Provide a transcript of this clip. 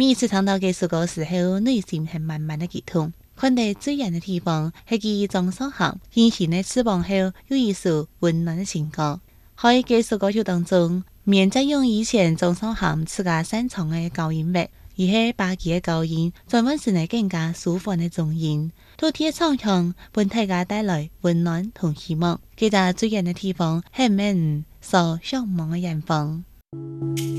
每一次聽到這首歌時候，內心係滿滿的激動。看到最遠的地方，係佢張韶涵掀起的翅膀後，有一首溫暖的情歌。喺這首歌曲當中，免再用以前張韶涵自家擅長的高音域，而係把佢的高音轉換成更加舒緩的中音，都替唱腔為大家帶來溫暖同希望。記得最遠的地方係我們所向往的遠方。